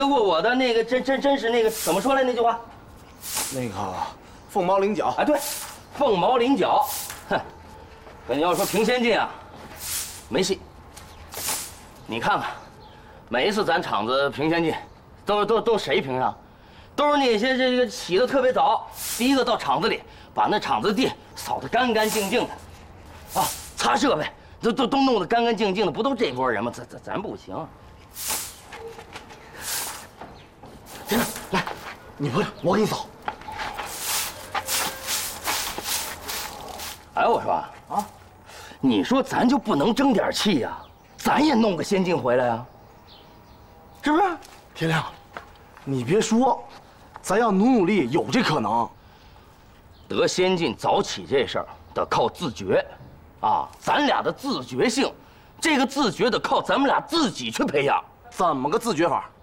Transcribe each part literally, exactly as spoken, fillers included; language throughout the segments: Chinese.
过我的那个真真真是那个怎么说来那句话？ 那个凤毛麟角啊，对，凤毛麟角。哼，可你要说评先进啊，没戏。你看看，每一次咱厂子评先进，都都都谁评上？都是那些这个起得特别早，第一个到厂子里把那厂子地扫得干干净净的，啊，擦设备都都都弄得干干净净的，不都这波人吗？咱咱咱不行。真的，来， 你不用，我给你扫。 哎，我说啊，你说咱就不能争点气呀？咱也弄个先进回来呀，是不是？ 天亮，你别说，咱要努努力，有这可能。 得先进早起这事儿得靠自觉，啊，咱俩的自觉性，这个自觉得靠咱们俩自己去培养。 怎么个自觉法？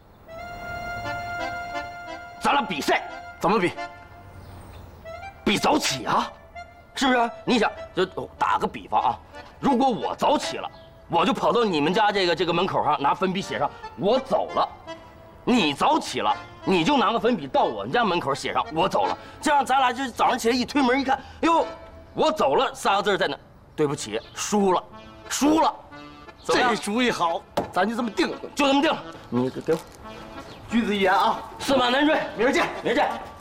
咱俩比赛， 怎么比？ 比早起啊，是不是？你想，就打个比方啊，如果我早起了，我就跑到你们家这个这个门口上拿粉笔写上我走了。你早起了，你就拿个粉笔到我们家门口写上我走了。这样咱俩就早上起来一推门一看，哟，我走了仨个字在那。对不起，输了，输了。 这主意好，咱就这么定了， 就这么定了。你给我， 君子一言啊， 驷马难追， 明儿见， 明儿见。